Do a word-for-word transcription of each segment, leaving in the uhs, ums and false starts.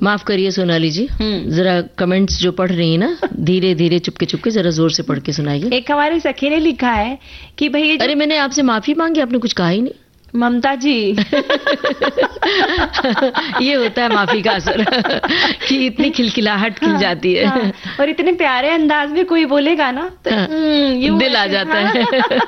माफ करिए सोनाली जी, जरा कमेंट्स जो पढ़ रही है ना, धीरे धीरे चुपके चुपके जरा जोर से पढ़ के सुनाइए। एक हमारी सखी ने लिखा है कि भाई, अरे मैंने आपसे माफी मांगी, आपने कुछ कहा ही नहीं। ममता जी ये होता है माफी का असर कि इतनी खिलखिलाहट खिल जाती है। हाँ, और इतने प्यारे अंदाज में कोई बोलेगा ना तो हाँ, दिल आ जाता है।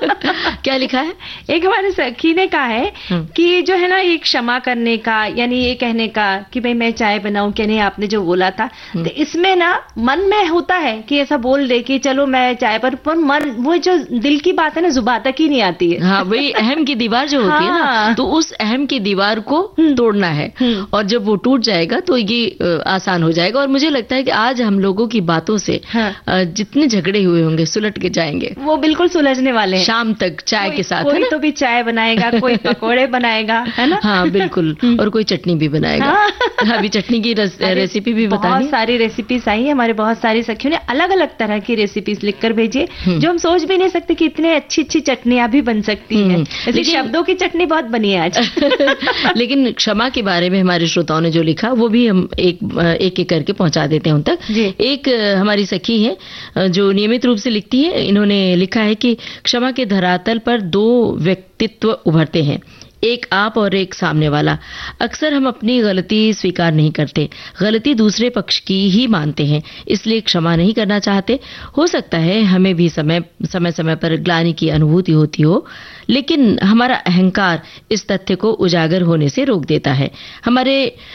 क्या लिखा है? एक हमारे सखी ने कहा है कि जो है ना, ये क्षमा करने का, यानी ये कहने का कि भाई मैं चाय बनाऊं क्या नहीं, आपने जो बोला था, तो इसमें ना मन में होता है कि ऐसा बोल दे कि चलो मैं चाय पर, पर मन, वो जो दिल की बात है ना, जुबान तक ही नहीं आती है। हाँ, वही अहम की दीवार जो होती है ना, तो उस अहम की दीवार को तोड़ना है, और जब वो टूट जाएगा तो ये आसान हो जाएगा। और मुझे लगता है कि आज हम लोगों की बातों से हाँ। जितने झगड़े हुए होंगे सुलट के जाएंगे, वो बिल्कुल सुलझने वाले हैं शाम तक चाय के साथ। कोई तो भी चाय बनाएगा, कोई पकोड़े बनाएगा, है ना? हाँ बिल्कुल, और कोई चटनी भी बनाएगा। हाँ। अभी चटनी की रेसिपी भी बताइए। बहुत सारी रेसिपीज आई है, हमारे बहुत सारी सखियों ने अलग अलग तरह की रेसिपीज लिखकर भेजी, जो हम सोच भी नहीं सकते कि इतने अच्छी अच्छी चटनियां भी बन सकती है। लेकिन शब्दों की चटनी बहुत बनी है आज। लेकिन क्षमा के बारे में हमारे श्रोताओं ने जो लिखा वो भी हम एक एक एक करके पहुंचा देते हैं उन तक। एक हमारी सखी है जो नियमित रूप से लिखती है, इन्होंने लिखा है कि क्षमा के धरातल पर दो व्यक्तित्व उभरते हैं, एक आप और एक सामने वाला। अक्सर हम अपनी गलती स्वीकार नहीं करते, गलती दूसरे पक्ष की ही मानते हैं, इसलिए क्षमा नहीं करना चाहते। हो सकता है हमें भी समय समय समय पर ग्लानि की अनुभूति होती हो, लेकिन हमारा अहंकार इस तथ्य को उजागर होने से रोक देता है। हमारे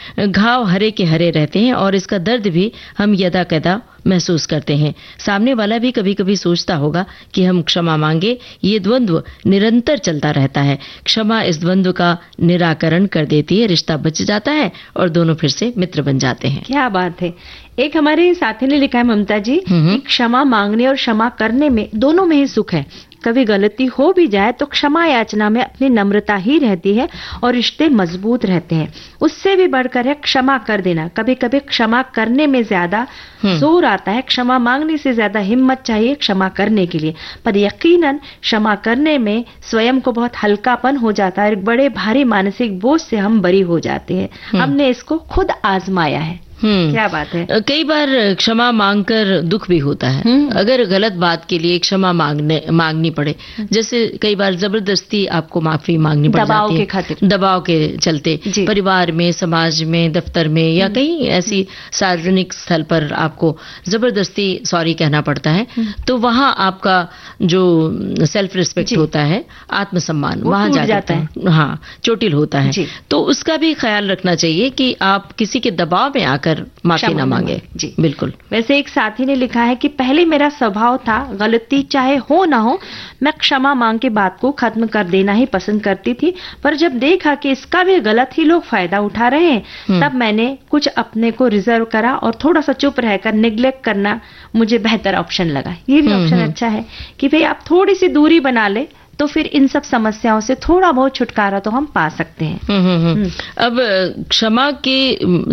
घाव हरे के हरे रहते हैं और इसका दर्द भी हम यदा कदा महसूस करते हैं। सामने वाला भी कभी कभी सोचता होगा कि हम क्षमा मांगे। ये द्वंद्व निरंतर चलता रहता है। क्षमा इस द्वंद्व का निराकरण कर देती है, रिश्ता बच जाता है और दोनों फिर से मित्र बन जाते हैं। क्या बात है। एक हमारे साथी ने लिखा है ममता जी, क्षमा मांगने और क्षमा करने में दोनों में ही सुख है। कभी गलती हो भी जाए तो क्षमा याचना में अपनी नम्रता ही रहती है और रिश्ते मजबूत रहते हैं। उससे भी बढ़कर है क्षमा कर देना। कभी कभी क्षमा करने में ज्यादा जोर आता है, क्षमा मांगने से ज्यादा हिम्मत चाहिए क्षमा करने के लिए। पर यकीनन क्षमा करने में स्वयं को बहुत हल्कापन हो जाता है, एक बड़े भारी मानसिक बोझ से हम बरी हो जाते हैं। हमने इसको खुद आजमाया है। क्या बात है। कई बार क्षमा मांगकर दुख भी होता है, अगर गलत बात के लिए क्षमा मांगने मांगनी पड़े। जैसे कई बार जबरदस्ती आपको माफी मांगनी पड़ जाती है, के खातिर, दबाव के चलते, परिवार में, समाज में, दफ्तर में या कहीं ऐसी सार्वजनिक स्थल पर आपको जबरदस्ती सॉरी कहना पड़ता है, तो वहां आपका जो सेल्फ रिस्पेक्ट होता है, आत्मसम्मान, वहां जा जाता है, हाँ चोटिल होता है। तो उसका भी ख्याल रखना चाहिए कि आप किसी के दबाव में आकर माफी ना मांगे। जी बिल्कुल। वैसे एक साथी ने लिखा है कि पहले मेरा स्वभाव था, गलती चाहे हो ना हो मैं क्षमा मांग के बात को खत्म कर देना ही पसंद करती थी, पर जब देखा कि इसका भी गलत ही लोग फायदा उठा रहे हैं, तब मैंने कुछ अपने को रिजर्व करा और थोड़ा सा चुप रहकर निग्लेक्ट करना मुझे बेहतर ऑप्शन लगा। ये भी ऑप्शन अच्छा है कि भाई आप थोड़ी सी दूरी बना ले, तो फिर इन सब समस्याओं से थोड़ा बहुत छुटकारा तो हम पा सकते हैं। अब क्षमा के